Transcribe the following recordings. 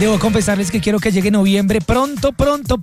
debo confesarles que quiero que llegue noviembre pronto,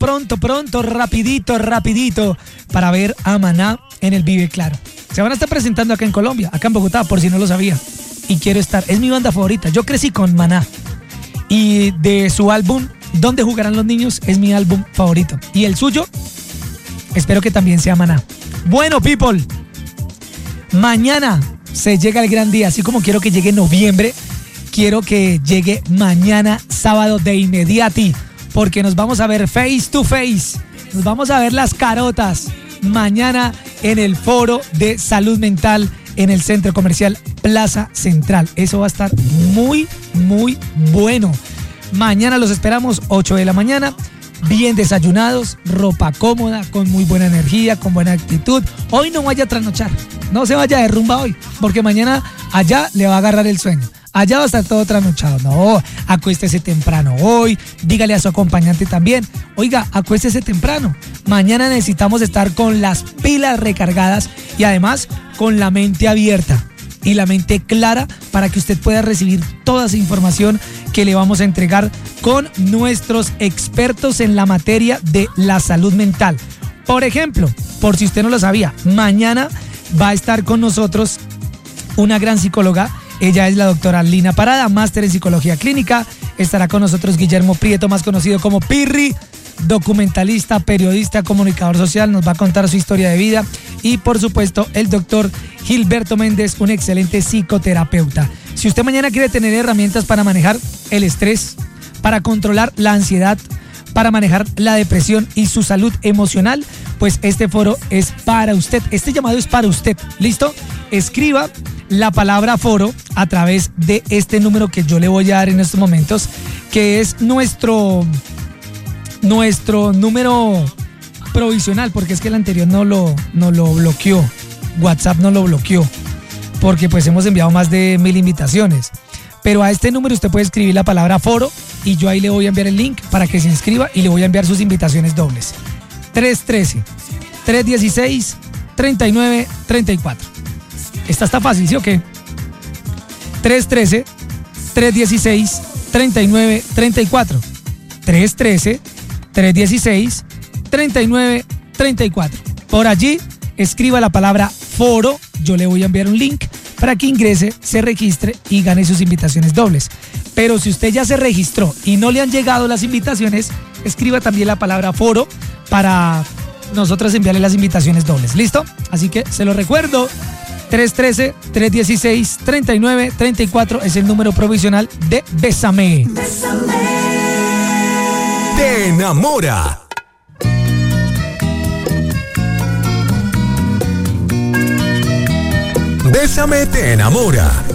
rapidito, para ver a Maná en el Vive Claro. Se van a estar presentando acá en Colombia, acá en Bogotá, por si no lo sabía. Y quiero estar, es mi banda favorita. Yo crecí con Maná. Y de su álbum, ¿Dónde jugarán los niños?, es mi álbum favorito. Y el suyo, espero que también sea Maná. Bueno, people, mañana se llega el gran día. Así como quiero que llegue noviembre, quiero que llegue mañana sábado de inmediati, porque nos vamos a ver face to face, nos vamos a ver las carotas mañana en el Foro de Salud Mental en el Centro Comercial Plaza Central. Eso va a estar muy bueno. Mañana los esperamos 8 de la mañana, bien desayunados, ropa cómoda, con muy buena energía, con buena actitud. Hoy no vaya a trasnochar, no se vaya de rumba hoy, porque mañana allá le va a agarrar el sueño. Allá va a estar todo trasnochado. No, acuéstese temprano hoy, dígale a su acompañante también, oiga, acuéstese temprano. Mañana necesitamos estar con las pilas recargadas y además con la mente abierta y la mente clara para que usted pueda recibir toda esa información que le vamos a entregar con nuestros expertos en la materia de la salud mental. Por ejemplo, por si usted no lo sabía, mañana va a estar con nosotros una gran psicóloga. Ella es la doctora Lina Parada, máster en psicología clínica. Estará con nosotros Guillermo Prieto, más conocido como Pirri, documentalista, periodista, comunicador social. Nos va a contar su historia de vida. Y por supuesto, el doctor Gilberto Méndez, un excelente psicoterapeuta. Si usted mañana quiere tener herramientas para manejar el estrés, para controlar la ansiedad, para manejar la depresión y su salud emocional, pues este foro es para usted. Este llamado es para usted. ¿Listo? Escriba la palabra foro a través de este número que yo le voy a dar en estos momentos, que es nuestro número provisional, porque es que el anterior no lo bloqueó. WhatsApp no lo bloqueó, porque pues hemos enviado más de 1000 invitaciones. Pero a este número usted puede escribir la palabra foro y yo ahí le voy a enviar el link para que se inscriba y le voy a enviar sus invitaciones dobles. 313-316-3934. Esta está fácil, ¿sí o qué? 313-316-3934. 313-316-3934. Por allí escriba la palabra foro, yo le voy a enviar un link para que ingrese, se registre y gane sus invitaciones dobles. Pero si usted ya se registró y no le han llegado las invitaciones, escriba también la palabra foro para nosotros enviarle las invitaciones dobles. ¿Listo? Así que se lo recuerdo, 313-316-3934 es el número provisional de Bésame. Te enamora. Bésame te enamora.